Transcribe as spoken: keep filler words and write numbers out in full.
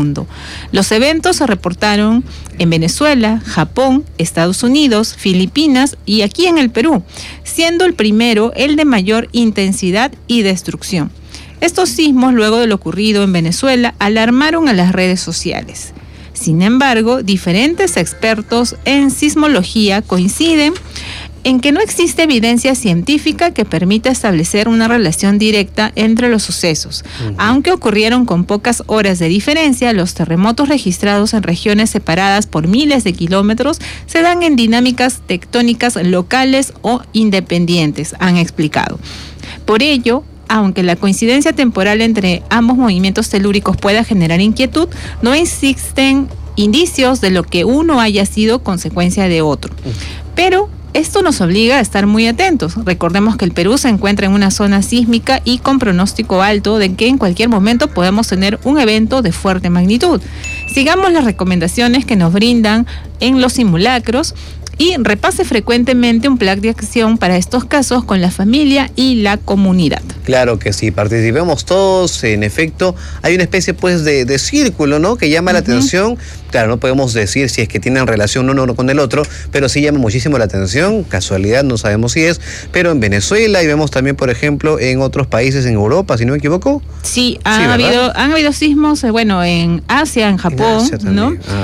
mundo. Los eventos se reportaron en Venezuela, Japón, Estados Unidos, Filipinas y aquí en el Perú, siendo el primero el de mayor intensidad y destrucción. Estos sismos, luego de lo ocurrido en Venezuela, alarmaron a las redes sociales. Sin embargo, diferentes expertos en sismología coinciden en que no existe evidencia científica que permita establecer una relación directa entre los sucesos. Uh-huh. Aunque ocurrieron con pocas horas de diferencia, los terremotos registrados en regiones separadas por miles de kilómetros se dan en dinámicas tectónicas locales o independientes, han explicado. Por ello, aunque la coincidencia temporal entre ambos movimientos telúricos pueda generar inquietud, no existen indicios de lo que uno haya sido consecuencia de otro. Pero esto nos obliga a estar muy atentos. Recordemos que el Perú se encuentra en una zona sísmica y con pronóstico alto de que en cualquier momento podemos tener un evento de fuerte magnitud. Sigamos las recomendaciones que nos brindan en los simulacros y repase frecuentemente un plan de acción para estos casos con la familia y la comunidad. Claro que sí, participemos todos. En efecto, hay una especie pues de, de círculo, ¿no?, que llama uh-huh. la atención. Claro, no podemos decir si es que tienen relación uno con el otro, pero sí llama muchísimo la atención. Casualidad, no sabemos si es, pero en Venezuela y vemos también, por ejemplo, en otros países en Europa, si no me equivoco. Sí, ha sí habido, han habido sismos, bueno, en Asia, en Japón, en Asia, ¿no? Ah.